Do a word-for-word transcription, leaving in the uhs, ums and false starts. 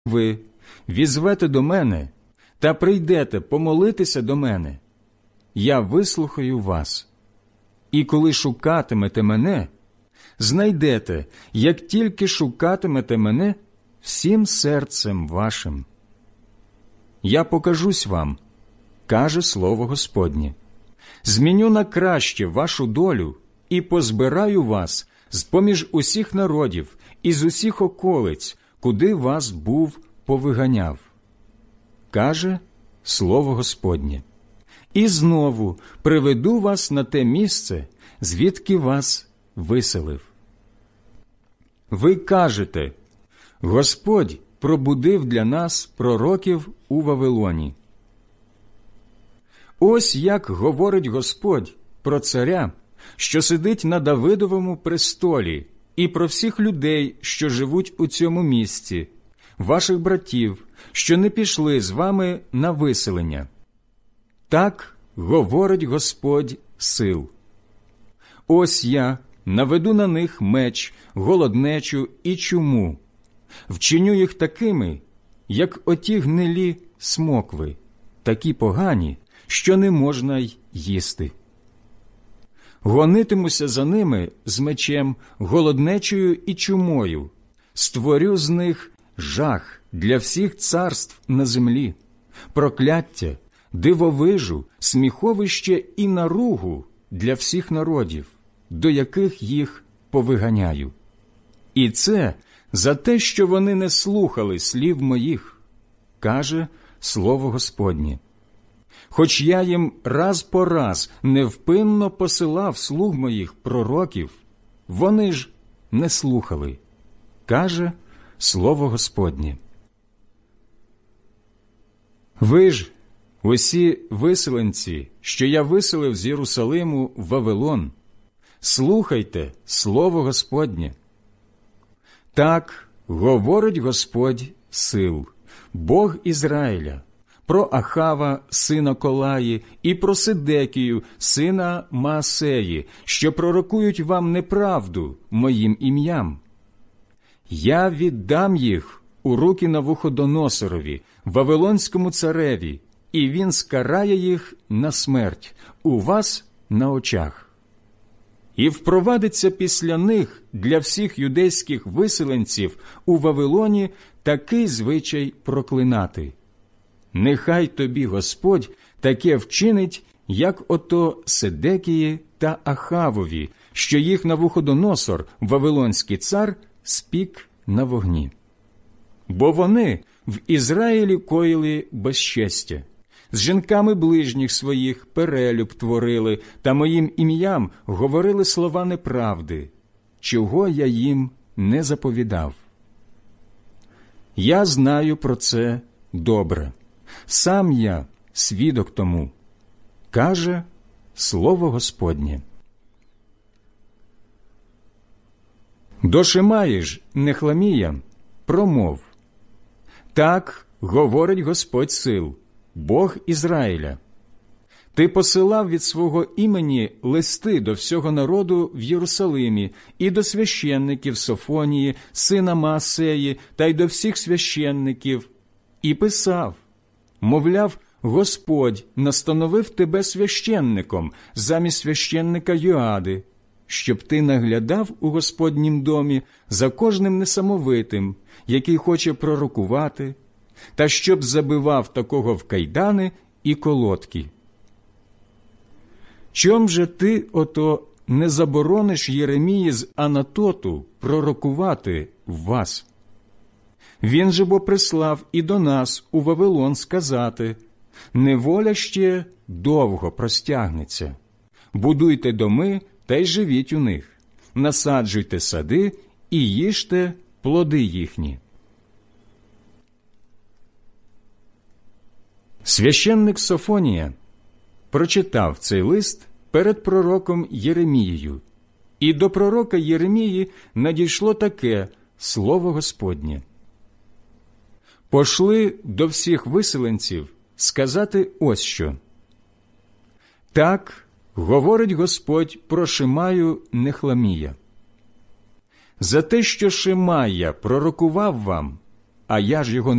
ви візвете до мене та прийдете помолитися до мене, я вислухаю вас. І коли шукатимете мене, знайдете, як тільки шукатимете мене всім серцем вашим. Я покажусь вам, каже слово Господнє. Зміню на краще вашу долю і позбираю вас з-поміж усіх народів і з усіх околиць, куди вас був повиганяв, каже слово Господнє. І знову приведу вас на те місце, звідки вас виселив. Ви кажете: Господь пробудив для нас пророків у Вавилоні. Ось як говорить Господь про царя, що сидить на Давидовому престолі, і про всіх людей, що живуть у цьому місці, ваших братів, що не пішли з вами на виселення. Так говорить Господь сил. Ось я наведу на них меч, голоднечу і чуму, вчиню їх такими, як оті гнилі смокви, такі погані, що не можна й їсти. Гонитимуся за ними з мечем, голоднечою і чумою, створю з них жах для всіх царств на землі, прокляття, дивовижу, сміховище і наругу для всіх народів, до яких їх повиганяю. І це за те, що вони не слухали слів моїх, каже слово Господнє. Хоч я їм раз по раз невпинно посилав слуг моїх пророків, вони ж не слухали, каже слово Господнє. Ви ж, усі виселенці, що я виселив з Єрусалиму в Вавилон, слухайте слово Господнє. Так говорить Господь сил, Бог Ізраїля, про Ахава, сина Колаї, і про Сидекію, сина Маасеї, що пророкують вам неправду моїм ім'ям. Я віддам їх у руки Навуходоносорові, Вавилонському цареві, і він скарає їх на смерть у вас на очах. І впровадиться після них для всіх юдейських виселенців у Вавилоні такий звичай проклинати. Нехай тобі Господь таке вчинить, як ото Сидекії та Ахавові, що їх Навуходоносор, Вавилонський цар, спік на вогні. Бо вони в Ізраїлі коїли безчестя, з жінками ближніх своїх перелюб творили та моїм ім'ям говорили слова неправди, чого я їм не заповідав. Я знаю про це добре. Сам я свідок тому, каже слово Господнє. До Шимаї ж, Нехламія, промов: так говорить Господь сил, Бог Ізраїля. Ти посилав від свого імені листи до всього народу в Єрусалимі і до священників Софонії, сина Маасеї, та й до всіх священників, і писав, мовляв, Господь настановив тебе священником замість священника Йоади, щоб ти наглядав у Господнім домі за кожним несамовитим, який хоче пророкувати, та щоб забивав такого в кайдани і колодки. Чом же ти ото не заборониш Єремії з Анатоту пророкувати в вас? Він же бо прислав і до нас у Вавилон сказати: неволя ще довго простягнеться. Будуйте доми та й живіть у них, насаджуйте сади і їжте плоди їхні. Священник Софонія прочитав цей лист перед пророком Єремією, і до пророка Єремії надійшло таке слово Господнє: пошли до всіх виселенців сказати ось що. Так говорить Господь про Шимаю Нехламія. За те, що Шимая пророкував вам, а я ж його